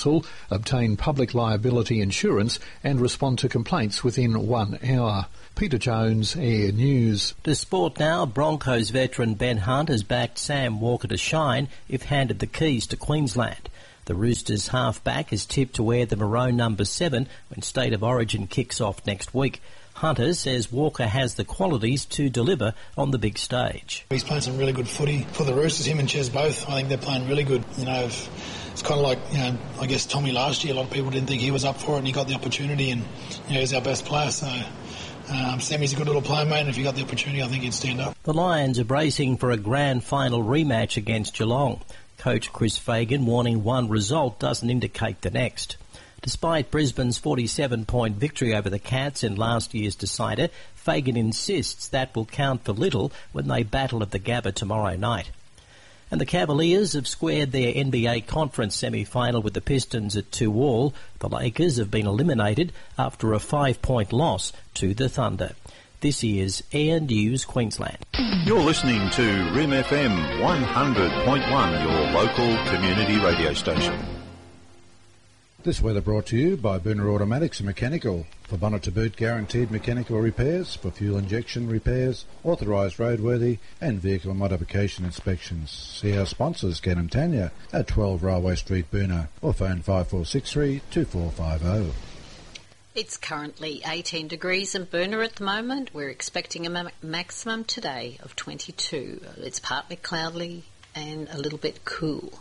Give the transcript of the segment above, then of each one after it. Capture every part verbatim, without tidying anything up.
obtain public liability insurance and respond to complaints within one hour. Peter Jones, Air News. To sport now, Broncos veteran Ben Hunt has backed Sam Walker to shine if handed the keys to Queensland. The Roosters half-back is tipped to wear the maroon number seven when State of Origin kicks off next week. Hunter says Walker has the qualities to deliver on the big stage. He's playing some really good footy for the Roosters, him and Ches both. I think they're playing really good. You know, it's kind of like, you know, I guess Tommy last year, a lot of people didn't think he was up for it and he got the opportunity and, you know, he's our best player. So um, Sammy's a good little player, mate, and if he got the opportunity, I think he'd stand up. The Lions are bracing for a grand final rematch against Geelong. Coach Chris Fagan warning one result doesn't indicate the next. Despite Brisbane's forty-seven point victory over the Cats in last year's decider, Fagan insists that will count for little when they battle at the Gabba tomorrow night. And the Cavaliers have squared their N B A conference semi-final with the Pistons at two all. The Lakers have been eliminated after a five-point loss to the Thunder. This is Air News Queensland. You're listening to R I M F M one hundred point one, your local community radio station. This weather brought to you by Booner Automatics and Mechanical. For bonnet to boot guaranteed mechanical repairs, for fuel injection repairs, authorised roadworthy and vehicle modification inspections. See our sponsors, Ken and Tanya, at twelve Railway Street, Booner, or phone five four six three, two four five zero. It's currently eighteen degrees in Booner at the moment. We're expecting a ma- maximum today of twenty-two. It's partly cloudy and a little bit cool.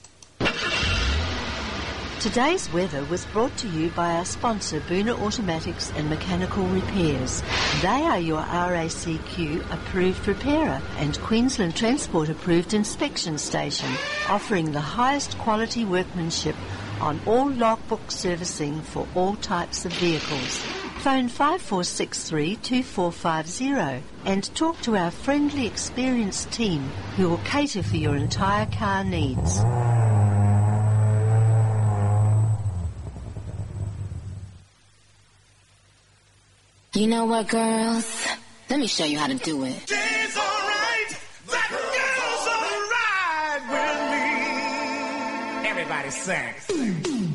Today's weather was brought to you by our sponsor, Booner Automatics and Mechanical Repairs. They are your R A C Q approved repairer and Queensland Transport approved inspection station, offering the highest quality workmanship on all logbook servicing for all types of vehicles. Phone five four six three, two four five zero and talk to our friendly, experienced team who will cater for your entire car needs. You know what, girls? Let me show you how to do it. She's alright. That girl's alright with me. Everybody sing.